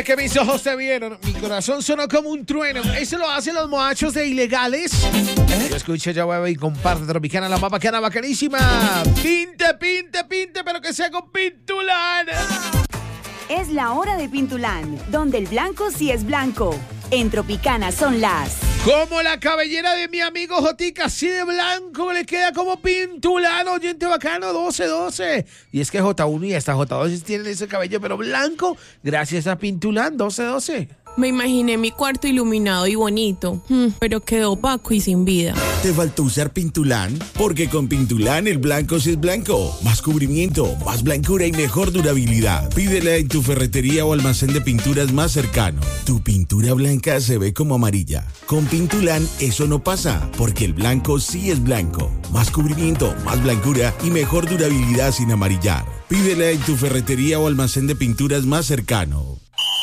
Que mis ojos te vieron, mi corazón sonó como un trueno. Eso lo hacen los moachos de Ilegales. Yo escucho, ya huevo y comparte Tropicana, la más bacana, bacanísima. Pinte, pinte, pinte, pero que sea con Pintulán. Es la hora de Pintulán, donde el blanco sí es blanco. En Tropicana son las... Como la cabellera de mi amigo Jotica, así de blanco, le queda como Pintulán, oyente bacano, 12-12. Y es que J1 y hasta J2 tienen ese cabello, pero blanco, gracias a Pintulán, 12-12. Me imaginé mi cuarto iluminado y bonito, pero quedó opaco y sin vida. ¿Te faltó usar Pintulán? Porque con Pintulán el blanco sí es blanco. Más cubrimiento, más blancura y mejor durabilidad. Pídela en tu ferretería o almacén de pinturas más cercano. Tu pintura blanca se ve como amarilla. Con Pintulán eso no pasa, porque el blanco sí es blanco. Más cubrimiento, más blancura y mejor durabilidad sin amarillar. Pídela en tu ferretería o almacén de pinturas más cercano.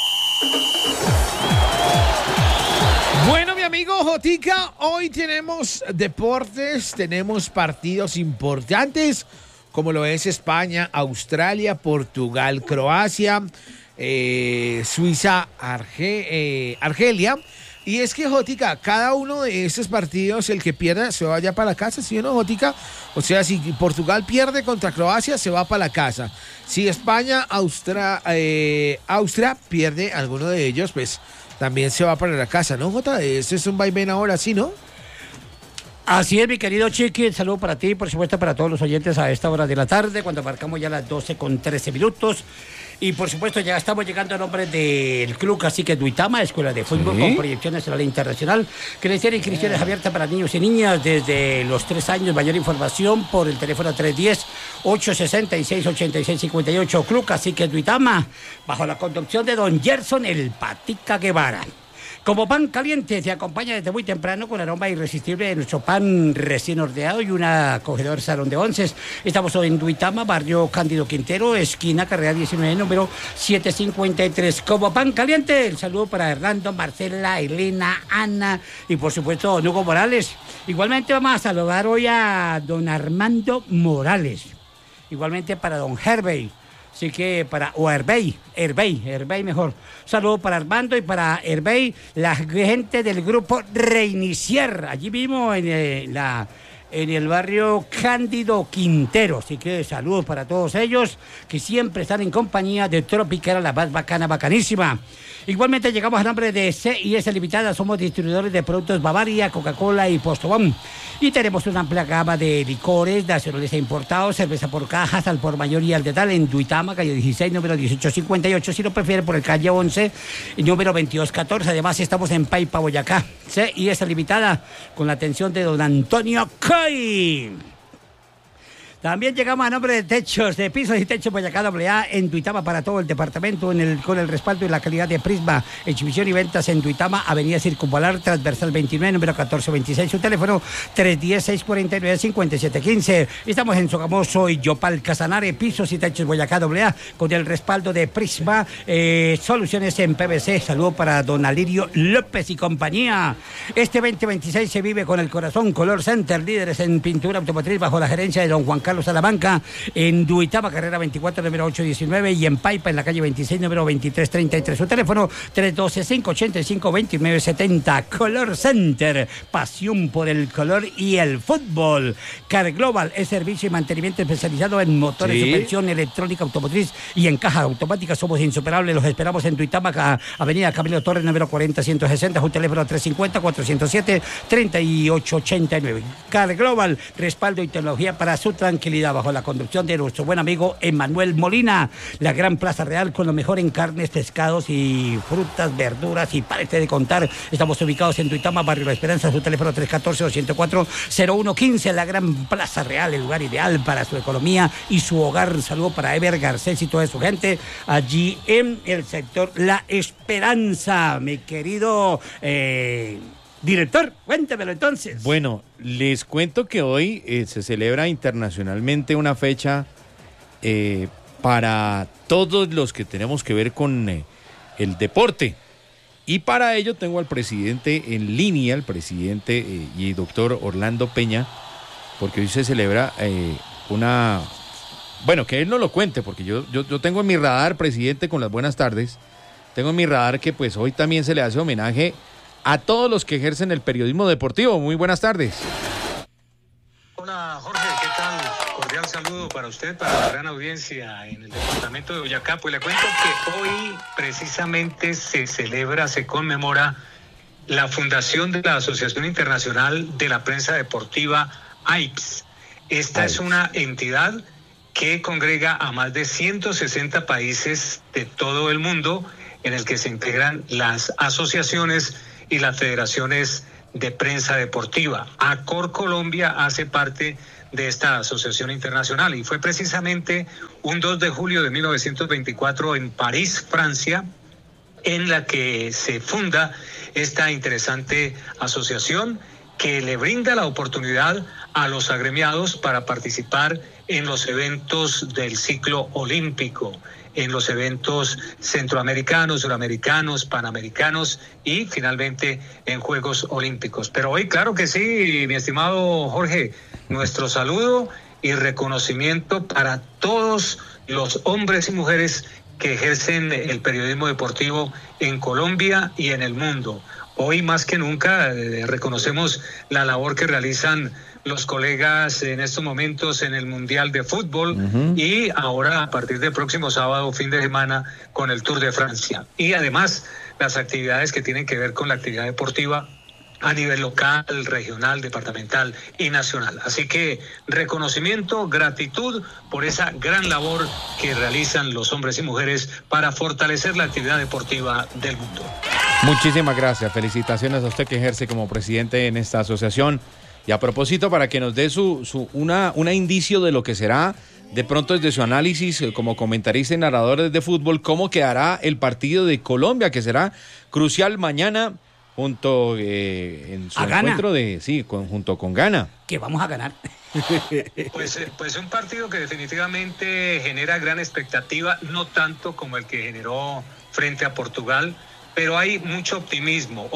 Bueno, mi amigo Jotica, hoy tenemos deportes, tenemos partidos importantes, como lo es España, Australia, Portugal, Croacia, Suiza, Argelia. Y es que, Jotica, cada uno de estos partidos, el que pierda, se vaya para la casa, ¿sí o no, Jotica? O sea, si Portugal pierde contra Croacia, se va para la casa. Si España, Austria pierde alguno de ellos, pues también se va para la casa, ¿no, Jota? Este es un vaivén ahora, ¿sí, no? Así es, mi querido Chiqui, el saludo para ti, por supuesto para todos los oyentes a esta hora de la tarde, cuando marcamos ya las 12:13. Y por supuesto ya estamos llegando a nombre del Club Cacique Duitama, Escuela de Fútbol con proyección nacional e internacional. Crecer en inscripciones abiertas para niños y niñas desde los 3 años. Mayor información por el teléfono 310-866-8658. Club Cacique Duitama, bajo la conducción de don Gerson El Patica Guevara. Como pan caliente, se acompaña desde muy temprano con aroma irresistible de nuestro pan recién horneado y un acogedor salón de onces. Estamos hoy en Duitama, barrio Cándido Quintero, esquina Carrera 19, número 753. Como pan caliente, el saludo para Hernando, Marcela, Elena, Ana y por supuesto don Hugo Morales. Igualmente vamos a saludar hoy a don Armando Morales. Igualmente para don Herbey. Así que Herbey mejor. Saludo para Armando y para Herbey, la gente del grupo Reiniciar, allí mismo en el barrio Cándido Quintero. Así que saludos para todos ellos que siempre están en compañía de Tropicana, la más bacana, bacanísima. Igualmente llegamos a nombre de C&S Limitada, somos distribuidores de productos Bavaria, Coca-Cola y Postobón. Y tenemos una amplia gama de licores, nacionales e importados, cerveza por cajas, al por mayor y al detal en Duitama, calle 16, número 1858, si lo prefiere por el calle 11, número 2214. Además estamos en Paipa, Boyacá. C&S Limitada, con la atención de don Antonio Coy. También llegamos a nombre de Techos, de Pisos y Techos Boyacá AA en Duitama para todo el departamento con el respaldo y la calidad de Prisma. Exhibición y ventas en Duitama, Avenida Circunvalar, transversal 29, número 1426. Su teléfono 310-649-5715. Estamos en Sogamoso y Yopal Casanare, Pisos y Techos Boyacá AA con el respaldo de Prisma, soluciones en PVC. Saludo para don Alirio López y compañía. Este 2026 se vive con el corazón. Color Center, líderes en pintura automotriz bajo la gerencia de don Juan Carlos Salamanca, en Duitama, carrera 24, número 819, y en Paipa, en la calle 26, número 2333. Su teléfono 312-585-2970. Color Center, pasión por el color y el fútbol. Car Global es servicio y mantenimiento especializado en motores, suspensión, electrónica, automotriz y en caja automática. Somos insuperables, los esperamos en Duitama, avenida Camilo Torres, número 40-160, su teléfono 350-407-3889. Car Global, respaldo y tecnología para su tranquilidad, bajo la conducción de nuestro buen amigo Emanuel Molina. La gran Plaza Real con lo mejor en carnes, pescados y frutas, verduras y parece de contar. Estamos ubicados en Duitama, barrio La Esperanza, su teléfono 314-204-0115. La gran Plaza Real, el lugar ideal para su economía y su hogar. Un saludo para Ever Garcés y toda su gente allí en el sector La Esperanza. Mi querido director, cuéntemelo entonces. Bueno, les cuento que hoy se celebra internacionalmente una fecha para todos los que tenemos que ver con el deporte. Y para ello tengo al presidente en línea, el presidente y doctor Orlando Peña, porque hoy se celebra bueno, que él no lo cuente, porque yo tengo en mi radar, presidente, con las buenas tardes, tengo en mi radar que pues hoy también se le hace homenaje a todos los que ejercen el periodismo deportivo. Muy buenas tardes. Hola Jorge, ¿qué tal? Cordial saludo para usted, para la gran audiencia en el departamento de Boyacá. Pues le cuento que hoy precisamente se conmemora la fundación de la Asociación Internacional de la Prensa Deportiva, AIPS. Esta es una entidad que congrega a más de 160 países de todo el mundo, en el que se integran las asociaciones y las federaciones de prensa deportiva. ACOR Colombia hace parte de esta asociación internacional y fue precisamente un 2 de julio de 1924 en París, Francia, en la que se funda esta interesante asociación que le brinda la oportunidad a los agremiados para participar en los eventos del ciclo olímpico, en los eventos centroamericanos, suramericanos, panamericanos y finalmente en Juegos Olímpicos. Pero hoy, claro que sí, mi estimado Jorge, nuestro saludo y reconocimiento para todos los hombres y mujeres que ejercen el periodismo deportivo en Colombia y en el mundo. Hoy más que nunca reconocemos la labor que realizan los colegas en estos momentos en el Mundial de Fútbol y ahora a partir del próximo sábado, fin de semana, con el Tour de Francia. Y además las actividades que tienen que ver con la actividad deportiva a nivel local, regional, departamental y nacional. Así que reconocimiento, gratitud por esa gran labor que realizan los hombres y mujeres para fortalecer la actividad deportiva del mundo. Muchísimas gracias, felicitaciones a usted que ejerce como presidente en esta asociación. Y a propósito, para que nos dé una indicio de lo que será, de pronto desde su análisis como comentarista y narrador de fútbol, cómo quedará el partido de Colombia, que será crucial mañana junto en su encuentro junto con Ghana. Que vamos a ganar. Pues un partido que definitivamente genera gran expectativa, no tanto como el que generó frente a Portugal, pero hay mucho optimismo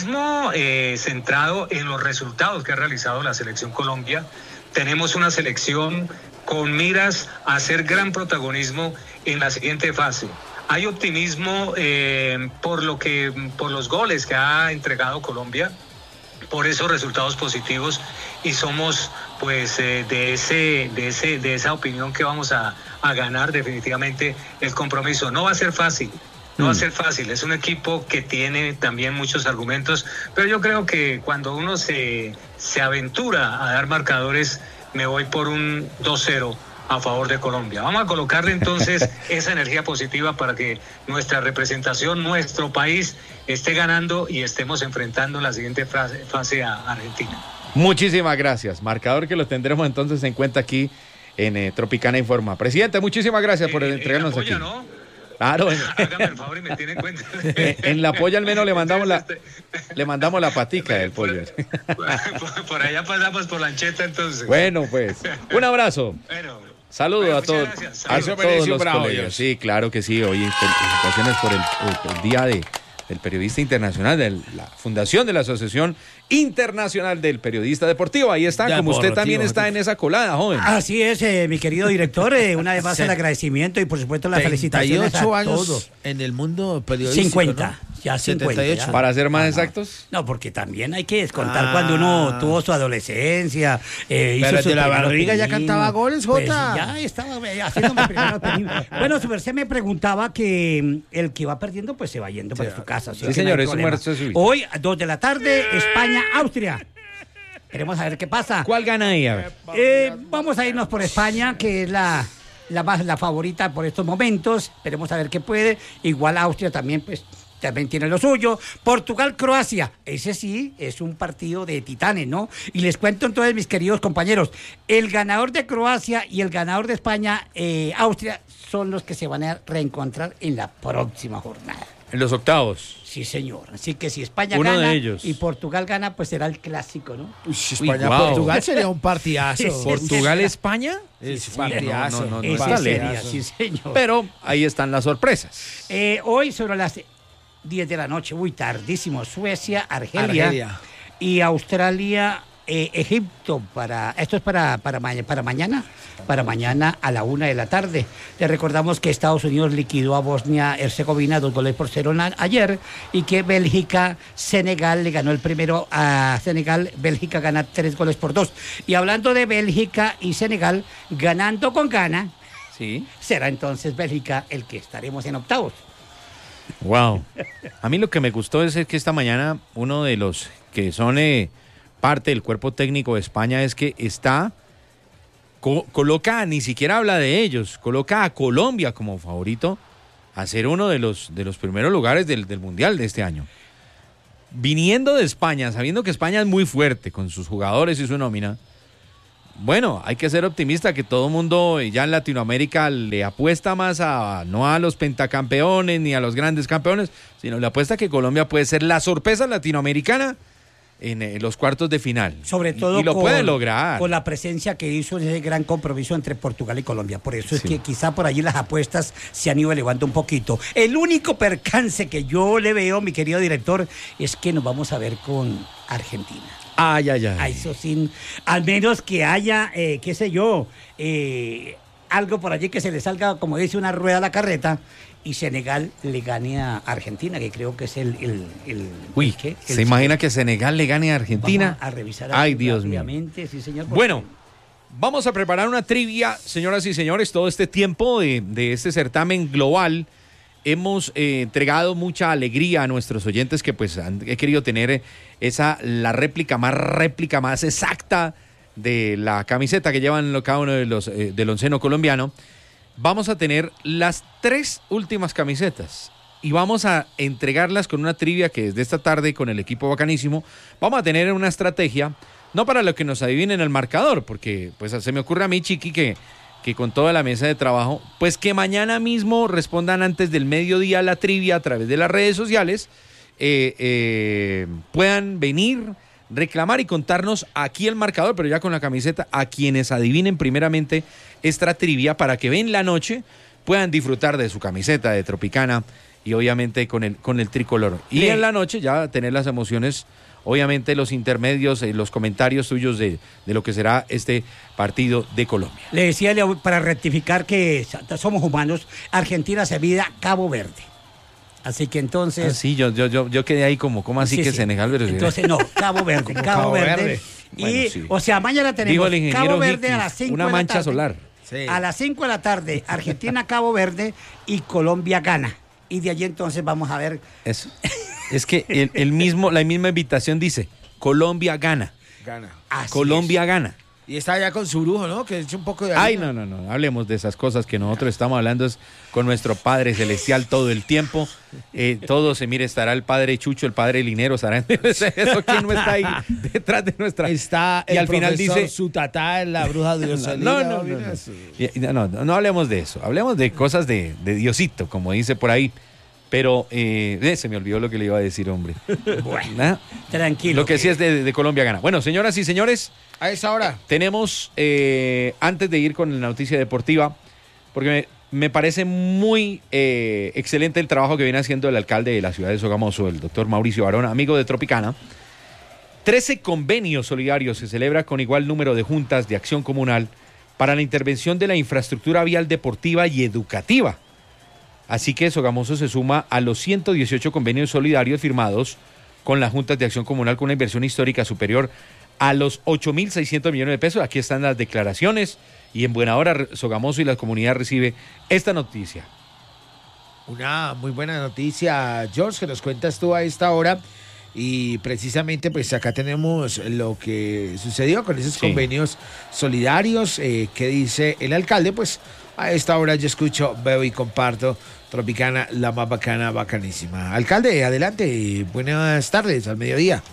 centrado en los resultados que ha realizado la selección Colombia. Tenemos una selección con miras a hacer gran protagonismo en la siguiente fase. Hay optimismo por los goles que ha entregado Colombia, por esos resultados positivos, y somos pues de esa opinión que vamos a ganar definitivamente el compromiso. No va a ser fácil. No va a ser fácil, es un equipo que tiene también muchos argumentos, pero yo creo que cuando uno se aventura a dar marcadores, me voy por un 2-0 a favor de Colombia. Vamos a colocarle entonces esa energía positiva para que nuestra representación, nuestro país, esté ganando y estemos enfrentando en la siguiente fase a Argentina. Muchísimas gracias, marcador que lo tendremos entonces en cuenta aquí en Tropicana Informa. Presidente, muchísimas gracias por entregarnos aquí. ¿No? Claro, hágame el favor y me tiene en cuenta. En la polla al menos le mandamos la patica del pollo. Por allá pasamos por la ancheta entonces. Bueno, pues, un abrazo. Saludos a todos, todos los colegas. Sí, claro que sí. Hoy felicitaciones por el día del periodista internacional, de la fundación de la Asociación Internacional del Periodista Deportivo. Ahí está, como usted también está en esa colada, joven. Así es, mi querido director, una vez más el agradecimiento y por supuesto las felicitaciones a años todos. En el mundo periodístico, 50, ¿no? ya 50. 78. Ya. Para ser más exactos. No, porque también hay que descontar cuando uno tuvo su adolescencia. Pero hizo de la primer barriga ya opening. cantaba goles, Jota. Pues ya estaba haciendo mi primer opening. Bueno, su merced me preguntaba que el que va perdiendo pues se va yendo para su casa. Sí, señor, es un muerto suyo. Hoy, 2 de la tarde, España, Austria. Queremos saber qué pasa. ¿Cuál gana ahí? A ver. Vamos a irnos por España, que es la favorita por estos momentos. Esperemos a ver qué puede. Igual Austria también, pues, también tiene lo suyo. Portugal, Croacia. Ese sí es un partido de titanes, ¿no? Y les cuento entonces, mis queridos compañeros, el ganador de Croacia y el ganador de España, Austria, son los que se van a reencontrar en la próxima jornada. En los octavos. Sí, señor. Así que si España Uno gana de ellos. y Portugal gana, pues será el clásico, ¿no? España-Portugal sería un partidazo. ¿Portugal-España? Es partidazo. No Ese está sería, lejos. sí, señor. Pero ahí están las sorpresas. Hoy sobre las 10 de la noche, muy tardísimo, Suecia, Argelia. Y Australia, Egipto, esto es para mañana a la 1:00 p.m. Le recordamos que Estados Unidos liquidó a Bosnia-Herzegovina 2-0 ayer y que Senegal le ganó el primero a Senegal. Bélgica gana 3-2. Y hablando de Bélgica y Senegal, ganando con Ghana, sí, será entonces Bélgica el que estaremos en octavos. Wow. A mí lo que me gustó es que esta mañana uno de los que son parte del cuerpo técnico de España es que coloca, ni siquiera habla de ellos, coloca a Colombia como favorito a ser uno de los primeros lugares del Mundial de este año. Viniendo de España, sabiendo que España es muy fuerte con sus jugadores y su nómina, bueno, hay que ser optimista que todo el mundo ya en Latinoamérica le apuesta más no a los pentacampeones ni a los grandes campeones, sino le apuesta a que Colombia puede ser la sorpresa latinoamericana en los cuartos de final. Sobre todo y lo puede lograr. Con la presencia que hizo ese gran compromiso entre Portugal y Colombia. Por eso es que quizá por allí las apuestas se han ido elevando un poquito. El único percance que yo le veo, mi querido director, es que nos vamos a ver con Argentina. Ay. Eso sí, al menos que haya, qué sé yo, algo por allí que se le salga, como dice, una rueda a la carreta, y Senegal le gane a Argentina, que creo que es ¿se imagina que Senegal le gane a Argentina? Vamos a revisar. Ay, Dios mío. Sí, señor. Bueno, vamos a preparar una trivia, señoras y señores. Todo este tiempo de este certamen global hemos entregado mucha alegría a nuestros oyentes que pues he querido tener la réplica más exacta de la camiseta que llevan cada uno de los del onceno colombiano. Vamos a tener las 3 últimas camisetas y vamos a entregarlas con una trivia que desde esta tarde con el equipo bacanísimo vamos a tener una estrategia, no para lo que nos adivinen el marcador, porque pues se me ocurre a mí, Chiqui, que con toda la mesa de trabajo, pues que mañana mismo respondan antes del mediodía la trivia a través de las redes sociales, puedan venir, reclamar y contarnos aquí el marcador, pero ya con la camiseta, a quienes adivinen primeramente esta trivia para que en la noche puedan disfrutar de su camiseta de Tropicana y obviamente con el tricolor. Y en la noche ya tener las emociones, obviamente los intermedios, los comentarios tuyos de lo que será este partido de Colombia. Le decía, para rectificar que somos humanos, Argentina se vida Cabo Verde. Así que entonces... Sí, yo quedé ahí como así que Senegal... Pero entonces no, Cabo Verde, Cabo Verde. Y, bueno, sí. O sea, mañana tenemos Cabo Verde a las 5 una de la mancha tarde, solar. Sí. A las 5 de la tarde, Argentina, Cabo Verde y Colombia gana. Y de allí entonces vamos a ver... Eso. Es que la misma invitación dice, Colombia gana. Colombia gana. Y está allá con su brujo, ¿no? Que es un poco de... Ay, no, hablemos de esas cosas que nosotros estamos hablando es con nuestro Padre Celestial todo el tiempo. Todo estará el Padre Chucho, el Padre Linero, estará eso, ¿quién no está ahí detrás de nuestra... Está y el al final dice su tatá, la bruja Diosalina. No hablemos de eso, hablemos de cosas de Diosito, como dice por ahí. Pero se me olvidó lo que le iba a decir, hombre. Bueno, tranquilo. Lo que sí es de Colombia gana. Bueno, señoras y señores, a esa hora tenemos, antes de ir con la noticia deportiva, porque me parece muy excelente el trabajo que viene haciendo el alcalde de la ciudad de Sogamoso, el doctor Mauricio Barona, amigo de Tropicana. 13 convenios solidarios se celebra con igual número de juntas de acción comunal para la intervención de la infraestructura vial deportiva y educativa. Así que Sogamoso se suma a los 118 convenios solidarios firmados con las juntas de acción comunal con una inversión histórica superior a los 8.600 millones de pesos. Aquí están las declaraciones y en buena hora Sogamoso y la comunidad recibe esta noticia. Una muy buena noticia, George, que nos cuentas tú a esta hora. Y precisamente pues acá tenemos lo que sucedió con esos convenios solidarios que dice el alcalde. Pues a esta hora yo escucho, veo y comparto Tropicana, la más bacana, bacanísima. Alcalde, adelante, buenas tardes, al mediodía.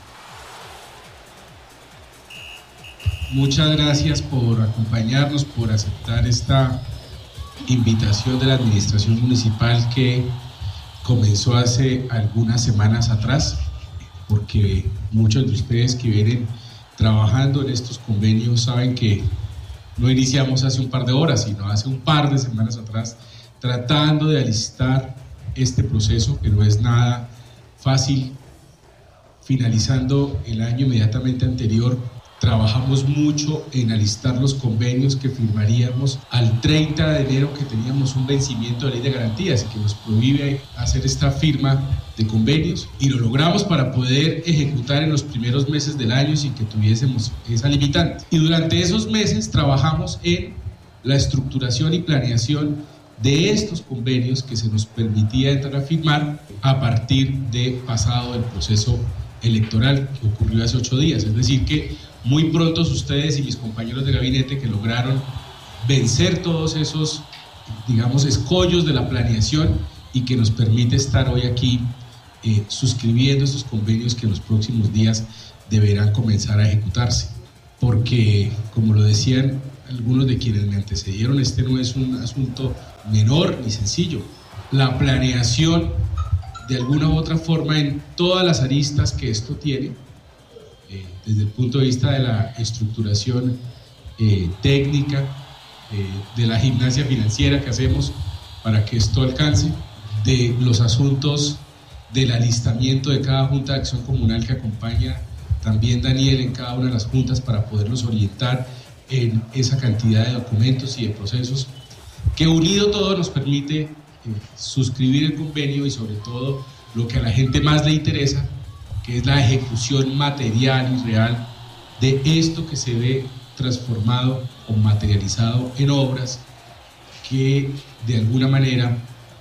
Muchas gracias por acompañarnos, por aceptar esta invitación de la administración municipal que comenzó hace algunas semanas atrás, porque muchos de ustedes que vienen trabajando en estos convenios saben que no iniciamos hace un par de horas, sino hace un par de semanas atrás, tratando de alistar este proceso, que no es nada fácil. Finalizando el año inmediatamente anterior, Trabajamos mucho en alistar los convenios que firmaríamos al 30 de enero, que teníamos un vencimiento de ley de garantías y que nos prohíbe hacer esta firma de convenios, y lo logramos para poder ejecutar en los primeros meses del año sin que tuviésemos esa limitante. Y durante esos meses trabajamos en la estructuración y planeación de estos convenios que se nos permitía entrar a firmar a partir de pasado el proceso electoral que ocurrió hace 8 días. Es decir que muy pronto ustedes y mis compañeros de gabinete que lograron vencer todos esos, digamos, escollos de la planeación y que nos permite estar hoy aquí suscribiendo estos convenios que en los próximos días deberán comenzar a ejecutarse. Porque, como lo decían algunos de quienes me antecedieron, este no es un asunto menor ni sencillo. La planeación, de alguna u otra forma, en todas las aristas que esto tiene, desde el punto de vista de la estructuración técnica, de la gimnasia financiera que hacemos para que esto alcance, de los asuntos del alistamiento de cada junta de acción comunal que acompaña también Daniel en cada una de las juntas para poderlos orientar en esa cantidad de documentos y de procesos, que unido todo nos permite suscribir el convenio y sobre todo lo que a la gente más le interesa, que es la ejecución material y real de esto que se ve transformado o materializado en obras que de alguna manera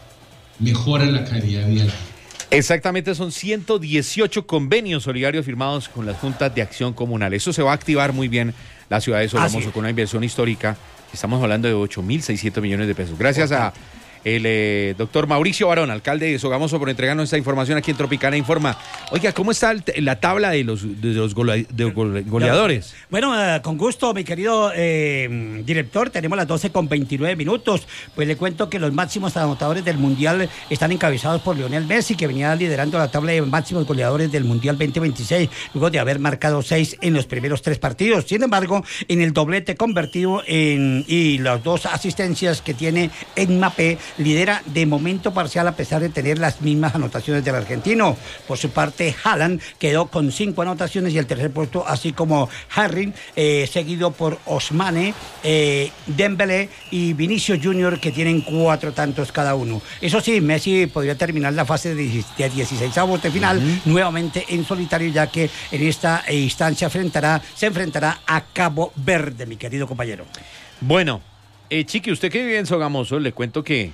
mejoran la calidad de vida. Exactamente, son 118 convenios solidarios firmados con las juntas de acción comunal. Eso se va a activar muy bien la ciudad de Sogamoso con una inversión histórica. Estamos hablando de 8.600 millones de pesos. Gracias a el doctor Mauricio Barón, alcalde de Sogamoso, por entregarnos esta información aquí en Tropicana Informa. Oiga, ¿cómo está la tabla de los goleadores? Bueno, con gusto, mi querido director, tenemos las 12:29. Pues le cuento que los máximos anotadores del Mundial están encabezados por Lionel Messi, que venía liderando la tabla de máximos goleadores del Mundial 2026, luego de haber marcado 6 en los primeros 3 partidos. Sin embargo, en el doblete convertido y las 2 asistencias que tiene Mbappé, lidera de momento parcial a pesar de tener las mismas anotaciones del argentino. Por su parte, Haaland quedó con 5 anotaciones y el tercer puesto, así como Harry, seguido por Ousmane, Dembélé y Vinicius Junior, que tienen 4 tantos cada uno. Eso sí, Messi podría terminar la fase de 16avos de final nuevamente en solitario, ya que en esta instancia se enfrentará a Cabo Verde, mi querido compañero. Bueno, Chiqui, usted que vive en Sogamoso, le cuento que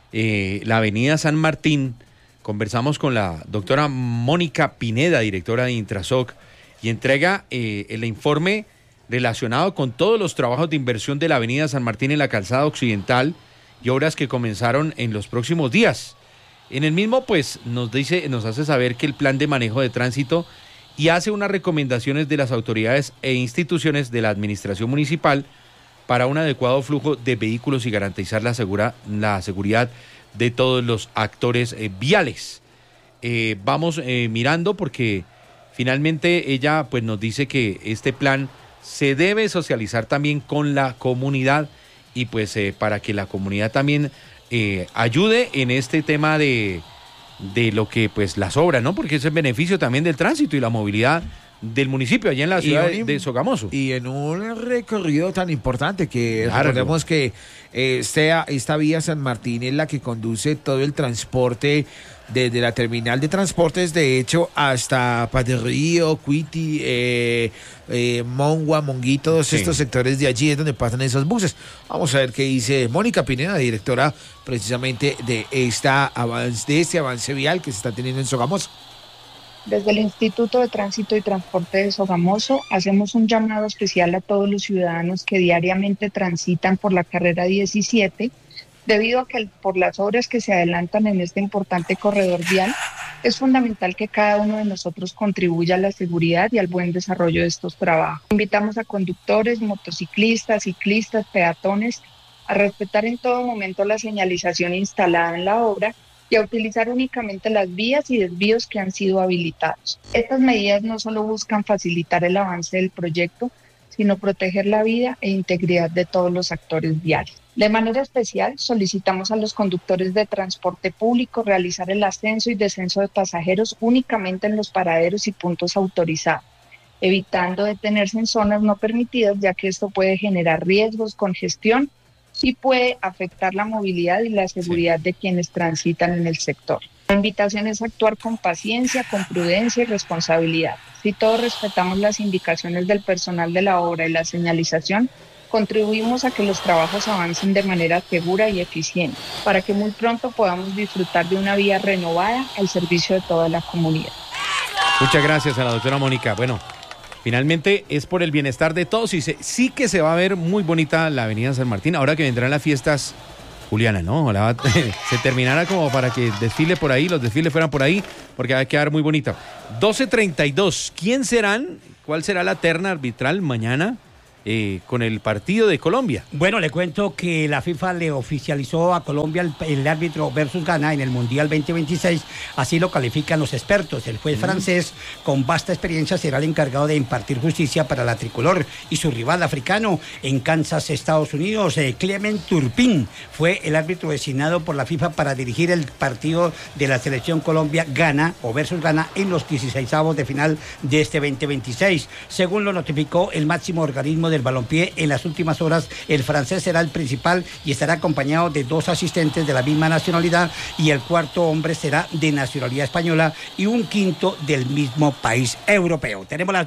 la avenida San Martín, conversamos con la doctora Mónica Pineda, directora de Intrasoc, y entrega el informe relacionado con todos los trabajos de inversión de la avenida San Martín en la calzada occidental y obras que comenzaron en los próximos días. En el mismo, pues, nos hace saber que el plan de manejo de tránsito y hace unas recomendaciones de las autoridades e instituciones de la administración municipal para un adecuado flujo de vehículos y garantizar la seguridad de todos los actores viales. Vamos mirando porque finalmente ella pues nos dice que este plan se debe socializar también con la comunidad y pues para que la comunidad también ayude en este tema de lo que pues las obras, ¿no? Porque es el beneficio también del tránsito y la movilidad del municipio, allá en la ciudad de Sogamoso. Y en un recorrido tan importante que recordemos que esta vía San Martín es la que conduce todo el transporte desde la terminal de transportes, de hecho, hasta Padre Cuiti, Mongua, Monguí, todos estos sectores de allí es donde pasan esos buses. Vamos a ver qué dice Mónica Pineda, directora precisamente de este avance vial que se está teniendo en Sogamoso. Desde el Instituto de Tránsito y Transporte de Sogamoso hacemos un llamado especial a todos los ciudadanos que diariamente transitan por la carrera 17, debido a que por las obras que se adelantan en este importante corredor vial, es fundamental que cada uno de nosotros contribuya a la seguridad y al buen desarrollo de estos trabajos. Invitamos a conductores, motociclistas, ciclistas, peatones a respetar en todo momento la señalización instalada en la obra y a utilizar únicamente las vías y desvíos que han sido habilitados. Estas medidas no solo buscan facilitar el avance del proyecto, sino proteger la vida e integridad de todos los actores viales. De manera especial, solicitamos a los conductores de transporte público realizar el ascenso y descenso de pasajeros únicamente en los paraderos y puntos autorizados. evitando detenerse en zonas no permitidas, ya que esto puede generar riesgos, congestión y puede afectar la movilidad y la seguridad de quienes transitan en el sector. La invitación es actuar con paciencia, con prudencia y responsabilidad. Si todos respetamos las indicaciones del personal de la obra y la señalización, contribuimos a que los trabajos avancen de manera segura y eficiente, para que muy pronto podamos disfrutar de una vía renovada al servicio de toda la comunidad. Muchas gracias a la doctora Mónica. Bueno, finalmente es por el bienestar de todos y sí que se va a ver muy bonita la avenida San Martín, ahora que vendrán las fiestas Juliana, ¿no? Se terminara como para que desfile por ahí, los desfiles fueran por ahí, porque va a quedar muy bonita. 12:32, ¿quién serán? ¿Cuál será la terna arbitral mañana? Con el partido de Colombia. Bueno, le cuento que la FIFA le oficializó a Colombia el árbitro versus Ghana en el Mundial 2026, así lo califican los expertos. El juez francés, con vasta experiencia, será el encargado de impartir justicia para la tricolor y su rival africano en Kansas, Estados Unidos. Clement Turpin fue el árbitro designado por la FIFA para dirigir el partido de la selección Colombia-Ghana o versus Ghana en los 16avos de final de este 2026. Según lo notificó el máximo organismo del balompié, en las últimas horas el francés será el principal y estará acompañado de 2 asistentes de la misma nacionalidad, y el cuarto hombre será de nacionalidad española y un quinto del mismo país europeo. Tenemos las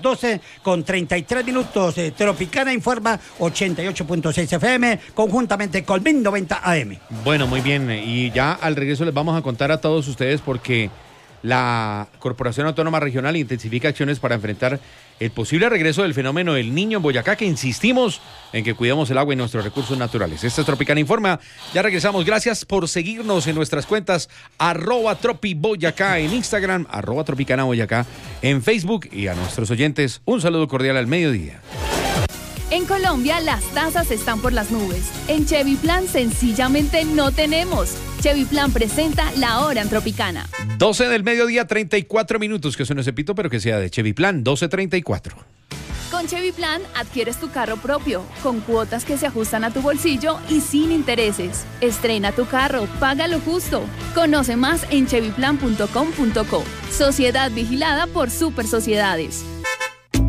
12:33. Tropicana informa 88.6 FM conjuntamente con 1090 AM. Bueno, muy bien, y ya al regreso les vamos a contar a todos ustedes porque la Corporación Autónoma Regional intensifica acciones para enfrentar el posible regreso del fenómeno del Niño en Boyacá, que insistimos en que cuidemos el agua y nuestros recursos naturales. Esta es Tropicana Informa. Ya regresamos. Gracias por seguirnos en nuestras cuentas @tropiboyacá en Instagram, @Tropicana Boyacá en Facebook, y a nuestros oyentes un saludo cordial al mediodía. En Colombia las tasas están por las nubes. En Chevy Plan sencillamente no tenemos. Chevy Plan presenta La Hora en Tropicana. 12 del mediodía, 34 minutos, que suene cepito, pero que sea de Chevy Plan, 12:34. Con Chevy Plan adquieres tu carro propio, con cuotas que se ajustan a tu bolsillo y sin intereses. Estrena tu carro, paga lo justo. Conoce más en chevyplan.com.co. Sociedad vigilada por Super Sociedades.